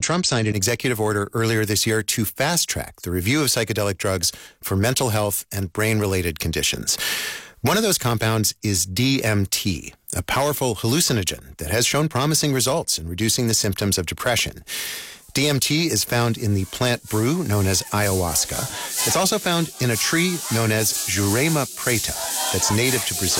Trump signed an executive order earlier this year to fast-track the review of psychedelic drugs for mental health and brain-related conditions. One of those compounds is DMT, a powerful hallucinogen that has shown promising results in reducing the symptoms of depression. DMT is found in the plant brew known as ayahuasca. It's also found in a tree known as Jurema preta that's native to Brazil.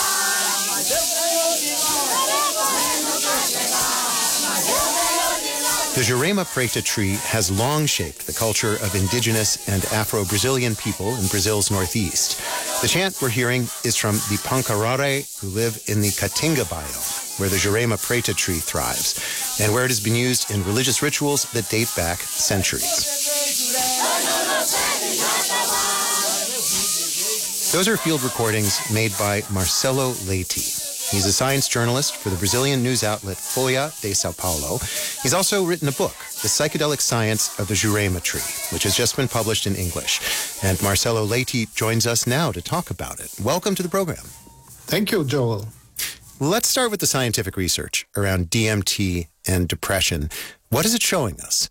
The Jurema preta tree has long shaped the culture of indigenous and Afro-Brazilian people in Brazil's northeast. The chant we're hearing is from the Pancarare, who live in the Caatinga biome, where the Jurema preta tree thrives, and where it has been used in religious rituals that date back centuries. Those are field recordings made by Marcelo Leite. He's a science journalist for the Brazilian news outlet Folha de São Paulo. He's also written a book, The Psychedelic Science of the Jurema Tree, which has just been published in English. And Marcelo Leite joins us now to talk about it. Welcome to the program. Thank you, Joel. Let's start with the scientific research around DMT and depression. What is it showing us?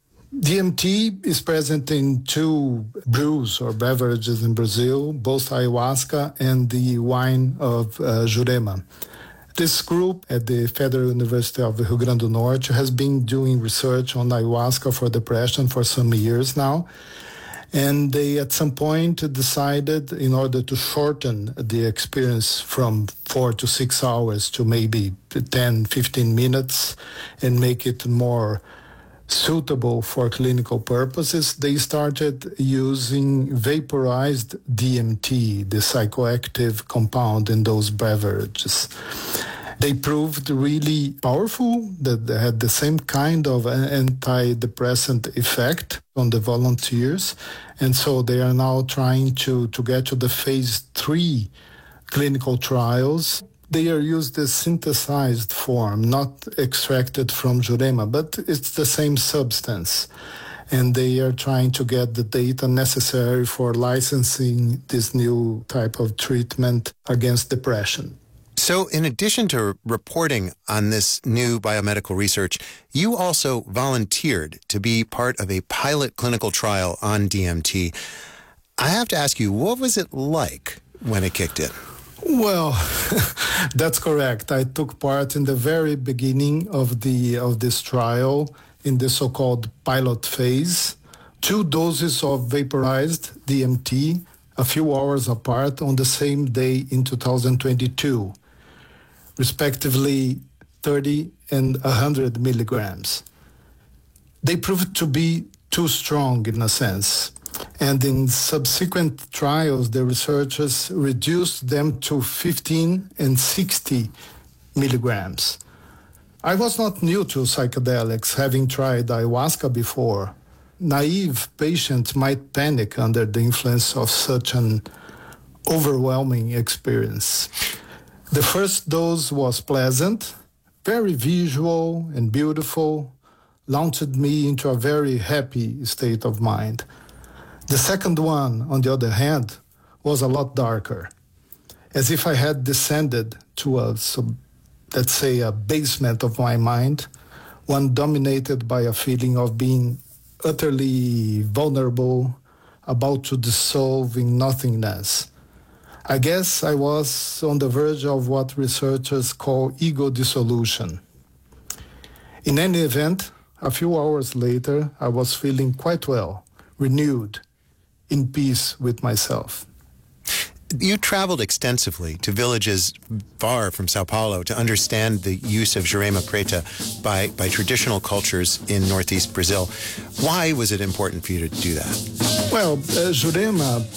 DMT is present in two brews or beverages in Brazil, both ayahuasca and the wine of Jurema. This group at the Federal University of Rio Grande do Norte has been doing research on ayahuasca for depression for some years now. And they, at some point, decided, in order to shorten the experience from 4 to 6 hours to maybe 10, 15 minutes and make it more suitable for clinical purposes, they started using vaporized DMT, the psychoactive compound in those beverages. They proved really powerful, that they had the same kind of antidepressant effect on the volunteers. And so they are now trying to get to the phase 3 clinical trials. They are used as synthesized form, not extracted from Jurema, but it's the same substance. And they are trying to get the data necessary for licensing this new type of treatment against depression. So in addition to reporting on this new biomedical research, you also volunteered to be part of a pilot clinical trial on DMT. I have to ask you, what was it like when it kicked in? Well, that's correct. I took part in the very beginning of this trial in the so-called pilot phase. 2 doses of vaporized DMT, a few hours apart on the same day in 2022, respectively 30 and 100 milligrams. They proved to be too strong in a sense. And in subsequent trials, the researchers reduced them to 15 and 60 milligrams. I was not new to psychedelics, having tried ayahuasca before. Naive patients might panic under the influence of such an overwhelming experience. The first dose was pleasant, very visual and beautiful, launched me into a very happy state of mind. The second one, on the other hand, was a lot darker, as if I had descended to let's say, a basement of my mind, one dominated by a feeling of being utterly vulnerable, about to dissolve in nothingness. I guess I was on the verge of what researchers call ego dissolution. In any event, a few hours later, I was feeling quite well, renewed, in peace with myself. You traveled extensively to villages far from Sao Paulo to understand the use of Jurema preta by traditional cultures in northeast Brazil. Why was it important for you to do that? Well, Jurema